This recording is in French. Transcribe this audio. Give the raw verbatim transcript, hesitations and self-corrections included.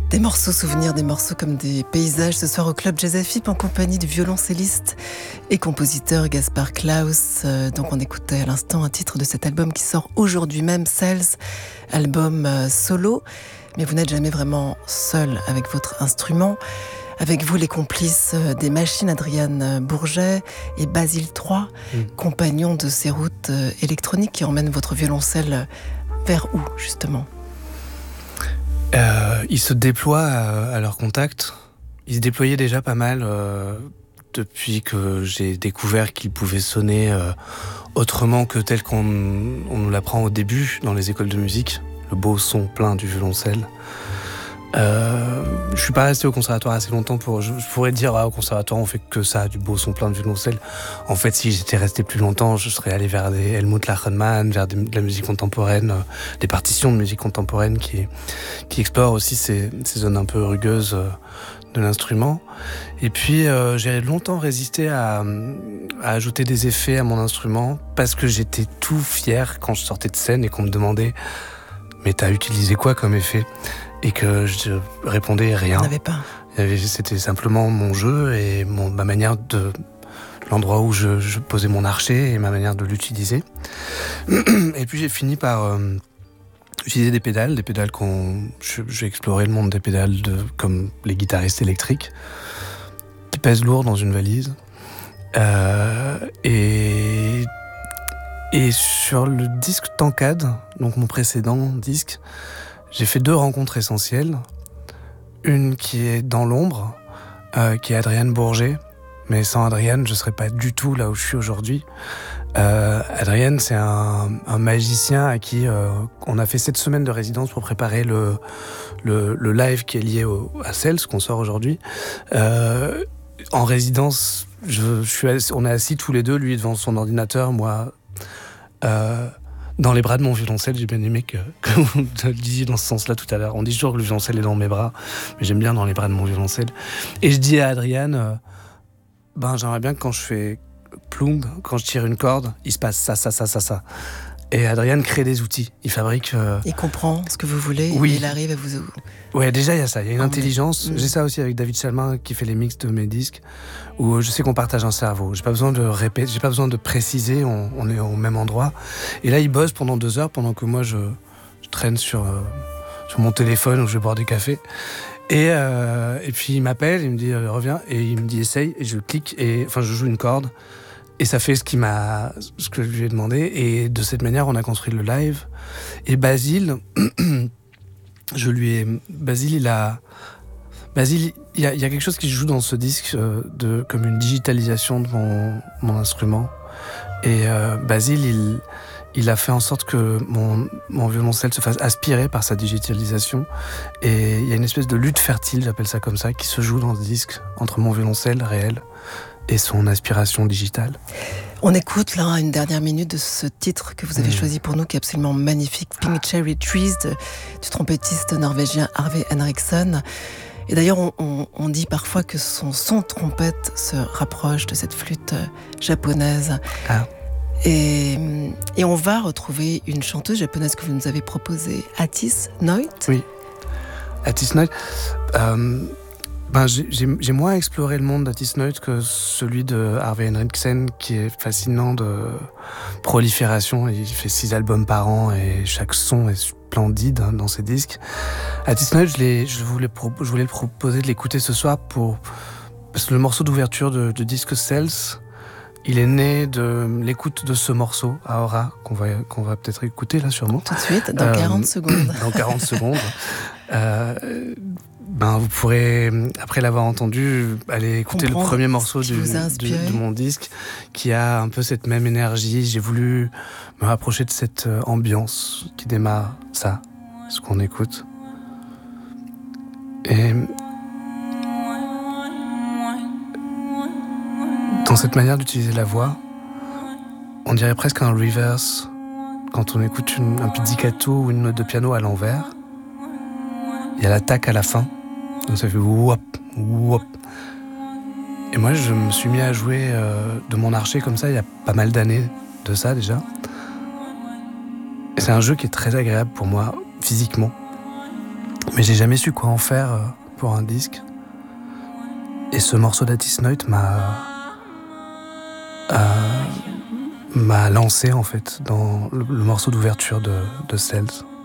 Des morceaux souvenirs, des morceaux comme des paysages ce soir au Club Jazz F I P en compagnie du violoncelliste et compositeur Gaspard Klaus. Euh, donc on écoutait à l'instant un titre de cet album qui sort aujourd'hui même, Cells, album euh, solo. Mais vous n'êtes jamais vraiment seul avec votre instrument. Avec vous les complices euh, des machines, Adriane Bourget et Basile trois, mmh. compagnons de ces routes euh, électroniques qui emmènent votre violoncelle vers où justement ? Euh, ils se déploient à, à leur contact. Ils se déployaient déjà pas mal euh, depuis que j'ai découvert qu'ils pouvaient sonner euh, autrement que tel qu'on on nous l'apprend au début dans les écoles de musique. Le beau son plein du violoncelle. Euh, je suis pas resté au conservatoire assez longtemps pour. Je, je pourrais dire ah, au conservatoire on fait que ça, du beau son plein de violoncelle. En fait, si j'étais resté plus longtemps, je serais allé vers des Helmut Lachenmann, vers des, de la musique contemporaine, euh, des partitions de musique contemporaine qui qui explorent aussi ces, ces zones un peu rugueuses euh, de l'instrument. Et puis euh, j'ai longtemps résisté à, à ajouter des effets à mon instrument parce que j'étais tout fier quand je sortais de scène et qu'on me demandait mais t'as utilisé quoi comme effet ? Et que je répondais rien. N'avait pas. C'était simplement mon jeu et mon, ma manière de l'endroit où je, je posais mon archet et ma manière de l'utiliser. Et puis j'ai fini par euh, utiliser des pédales, des pédales qu'on. J'ai exploré le monde des pédales de, comme les guitaristes électriques, qui pèsent lourd dans une valise. Euh, et et sur le disque Tancade, donc mon précédent disque. J'ai fait deux rencontres essentielles. Une qui est dans l'ombre, euh, qui est Adriane Bourget. Mais sans Adriane, je ne serais pas du tout là où je suis aujourd'hui. Euh, Adriane, c'est un, un magicien à qui euh, on a fait sept semaines de résidence pour préparer le, le, le live qui est lié au, à Cells, qu'on sort aujourd'hui. Euh, en résidence, je, je suis assis, on est assis tous les deux, lui devant son ordinateur, moi... Euh, dans les bras de mon violoncelle. J'ai bien aimé que, que vous le disiez dans ce sens-là tout à l'heure. On dit toujours que le violoncelle est dans mes bras, mais j'aime bien dans les bras de mon violoncelle. Et je dis à Adriane, euh, ben j'aimerais bien que quand je fais ploum, quand je tire une corde, il se passe ça, ça, ça, ça, ça. Et Adriane crée des outils. Il fabrique... Euh... Il comprend ce que vous voulez oui. et il arrive à vous... Ouais, déjà il y a ça, il y a une intelligence. Mmh. J'ai ça aussi avec David Chalmin qui fait les mix de mes disques, où je sais qu'on partage un cerveau. J'ai pas besoin de répéter, j'ai pas besoin de préciser, on, on est au même endroit. Et là il bosse pendant deux heures, pendant que moi je, je traîne sur, euh, sur mon téléphone où je vais boire des cafés. Et, euh, et puis il m'appelle, il me dit euh, reviens, et il me dit essaye, et je clique, et enfin je joue une corde. Et ça fait ce, qui m'a, ce que je lui ai demandé. Et de cette manière, on a construit le live. Et Basile, je lui ai... Basile, il a... Basile, il y a, il y a quelque chose qui joue dans ce disque euh, de, comme une digitalisation de mon, mon instrument. Et euh, Basile, il, il a fait en sorte que mon, mon violoncelle se fasse aspirer par sa digitalisation. Et il y a une espèce de lutte fertile, j'appelle ça comme ça, qui se joue dans ce disque, entre mon violoncelle réel et son aspiration digitale. On écoute là une dernière minute de ce titre que vous avez mmh. choisi pour nous, qui est absolument magnifique, Pink Cherry Trees, de, du trompettiste norvégien Arve Henriksen. Et d'ailleurs, on, on, on dit parfois que son son de trompette se rapproche de cette flûte japonaise. Ah. Et, et on va retrouver une chanteuse japonaise que vous nous avez proposée, Atis Noit. Oui, Atis Noit. Euh... Ben, j'ai, j'ai, j'ai moins exploré le monde d'Atis Noit que celui de Arve Henriksen, qui est fascinant de prolifération. Il fait six albums par an et chaque son est splendide hein, dans ses disques. Atis Noit, je, l'ai, je, voulais pro, je voulais le proposer de l'écouter ce soir pour, parce que le morceau d'ouverture de, de disque Cells, il est né de l'écoute de ce morceau, Aora, qu'on va, qu'on va peut-être écouter là sûrement. Tout de suite, dans euh, quarante secondes. Dans quarante secondes. Euh, Ben, vous pourrez, après l'avoir entendu, aller écouter comprendre le premier morceau du, de, de mon disque, qui a un peu cette même énergie. J'ai voulu me rapprocher de cette ambiance qui démarre ça, ce qu'on écoute. Et dans cette manière d'utiliser la voix, on dirait presque un reverse quand on écoute une, un pizzicato ou une note de piano à l'envers. Il y a l'attaque à la fin. Donc ça fait wop, wop. Et moi, je me suis mis à jouer euh, de mon archet comme ça il y a pas mal d'années de ça déjà. Et c'est un jeu qui est très agréable pour moi, physiquement. Mais j'ai jamais su quoi en faire euh, pour un disque. Et ce morceau d'Atis Noit m'a euh, m'a lancé en fait dans le, le morceau d'ouverture de, de Cells.